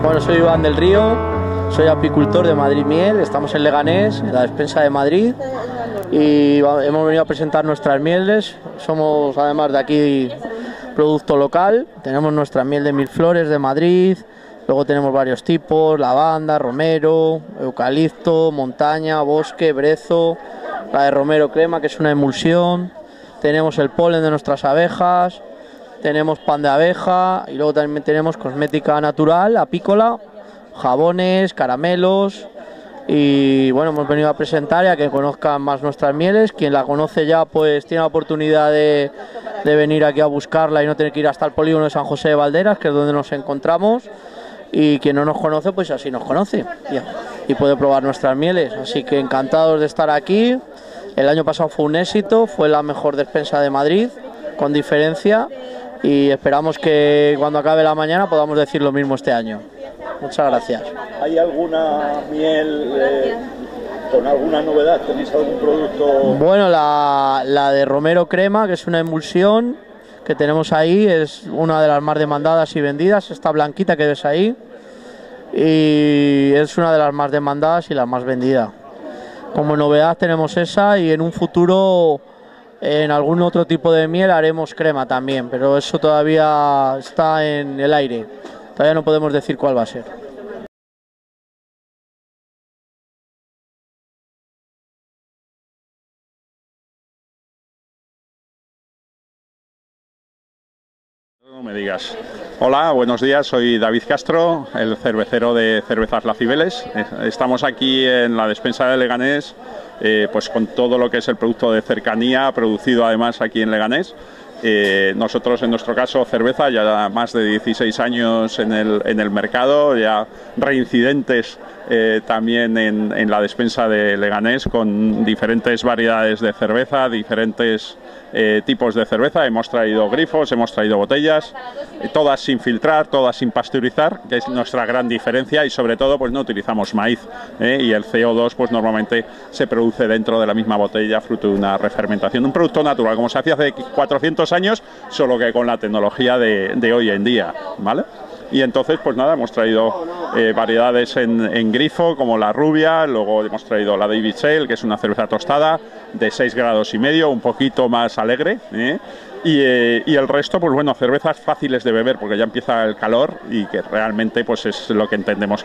Bueno, soy Iván del Río, soy apicultor de Madrid Miel, estamos en Leganés, en la despensa de Madrid, y hemos venido a presentar nuestras mieles. Somos, además de aquí, producto local. Tenemos nuestra miel de 1000 flores de Madrid, luego tenemos varios tipos: lavanda, romero, eucalipto, montaña, bosque, brezo, la de romero crema, que es una emulsión. Tenemos el polen de nuestras abejas, tenemos pan de abeja, y luego también tenemos cosmética natural, apícola, jabones, caramelos. Y bueno, hemos venido a presentar y a que conozcan más nuestras mieles. Quien la conoce ya pues tiene la oportunidad de venir aquí a buscarla y no tener que ir hasta el polígono de San José de Valderas, que es donde nos encontramos. Y quien no nos conoce, pues así nos conoce y puede probar nuestras mieles. Así que encantados de estar aquí. El año pasado fue un éxito, fue la mejor despensa de Madrid, con diferencia, y esperamos que cuando acabe la mañana podamos decir lo mismo este año. Muchas gracias. ¿Hay alguna miel con alguna novedad? ¿Tenéis algún producto? Bueno, la de romero crema, que es una emulsión que tenemos ahí, es una de las más demandadas y vendidas. Esta blanquita que ves ahí, y es una de las más demandadas y la más vendida. Como novedad tenemos esa, y en un futuro en algún otro tipo de miel haremos crema también, pero eso todavía está en el aire. Todavía no podemos decir cuál va a ser. No me digas. Hola, buenos días, soy David Castro, el cervecero de Cervezas Las Cibeles. Estamos aquí en la despensa de Leganés, pues con todo lo que es el producto de cercanía, producido además aquí en Leganés. Nosotros, en nuestro caso, cerveza, ya más de 16 años en el mercado, ya reincidentes también en la despensa de Leganés, con diferentes variedades de cerveza, diferentes tipos de cerveza. Hemos traído grifos, hemos traído botellas, todas sin filtrar, todas sin pasteurizar, que es nuestra gran diferencia, y sobre todo pues no utilizamos maíz, y el CO2 pues normalmente se produce dentro de la misma botella fruto de una refermentación, un producto natural como se hacía hace 400 años, solo que con la tecnología de hoy en día, ¿vale? Y entonces, pues nada, hemos traído variedades en grifo, como la rubia, luego hemos traído la David Ale, que es una cerveza tostada de 6,5 grados, un poquito más alegre, y el resto, pues bueno, cervezas fáciles de beber, porque ya empieza el calor y que realmente pues es lo que entendemos